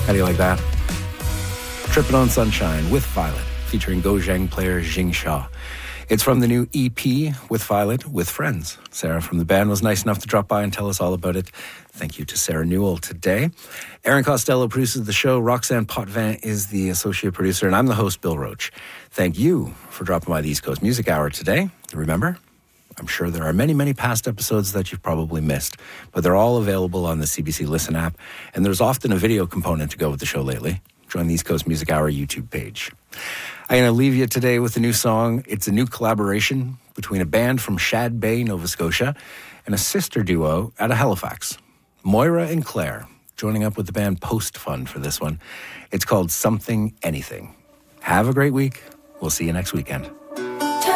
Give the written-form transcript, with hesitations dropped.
How do you like that? Trippin' on Sunshine with Violet, featuring Gojang player Jing Shaw. It's from the new EP with Violet with Friends. Sarah from the band was nice enough to drop by and tell us all about it. Thank you to Sarah Newell today. Aaron Costello produces the show. Roxanne Potvin is the associate producer, and I'm the host, Bill Roach. Thank you for dropping by the East Coast Music Hour today. Remember, I'm sure there are many, many past episodes that you've probably missed, but they're all available on the CBC Listen app, and there's often a video component to go with the show lately. Join the East Coast Music Hour YouTube page. I'm going to leave you today with a new song. It's a new collaboration between a band from Shad Bay, Nova Scotia, and a sister duo out of Halifax, Moira and Claire, joining up with the band Post Fund for this one. It's called Something Anything. Have a great week. We'll see you next weekend.